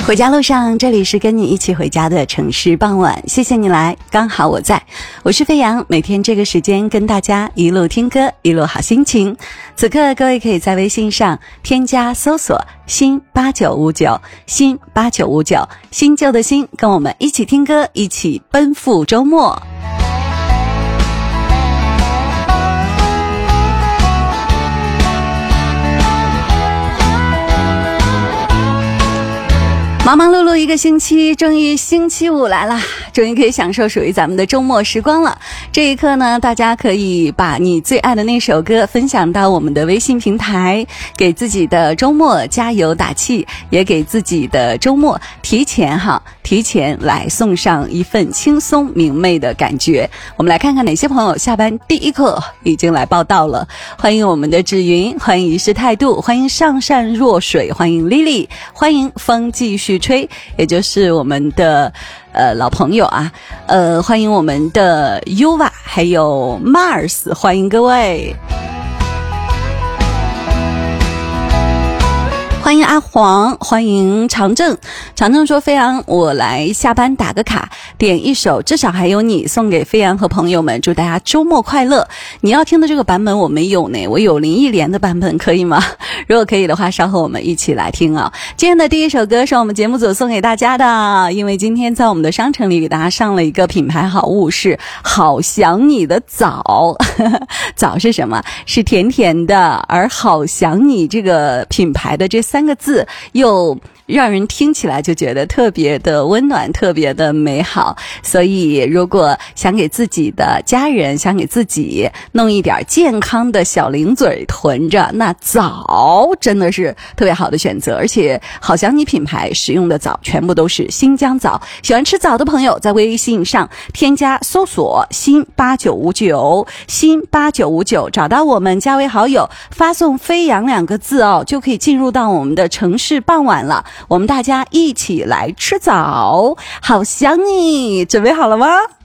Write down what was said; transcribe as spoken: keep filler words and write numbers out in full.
回家路上，这里是跟你一起回家的城市傍晚，谢谢你来，刚好我在，我是飞扬，每天这个时间跟大家一路听歌，一路好心情。此刻各位可以在微信上添加搜索新八九五九，新八九五九，新旧的新，跟我们一起听歌，一起奔赴周末。忙忙碌碌一个星期，终于星期五来了，终于可以享受属于咱们的周末时光了。这一刻呢，大家可以把你最爱的那首歌分享到我们的微信平台，给自己的周末加油打气，也给自己的周末提前哈，提前来送上一份轻松明媚的感觉。我们来看看哪些朋友下班第一课已经来报道了。欢迎我们的志云，欢迎一世态度，欢迎上善若水，欢迎 Lily， 欢迎风继续吹，也就是我们的呃老朋友啊，呃欢迎我们的 Yuva 还有 Mars， 欢迎各位。欢迎阿黄，欢迎长正。长正说，飞扬我来下班打个卡，点一首至少还有你，送给飞扬和朋友们，祝大家周末快乐。你要听的这个版本我没有呢，我有林忆莲的版本，可以吗？如果可以的话，稍后我们一起来听啊。今天的第一首歌是我们节目组送给大家的，因为今天在我们的商城里给大家上了一个品牌好物，是好想你的枣。枣是什么？是甜甜的，而好想你这个品牌的这三个字又让人听起来就觉得特别的温暖，特别的美好。所以如果想给自己的家人，想给自己弄一点健康的小零嘴囤着，那枣真的是特别好的选择。而且好想你品牌使用的枣全部都是新疆枣，喜欢吃枣的朋友在微信上添加搜索新八九五九，新八九五九，找到我们加为好友，发送飞扬两个字哦，就可以进入到我们的城市傍晚了。我们大家一起来吃枣，好想你，准备好了吗？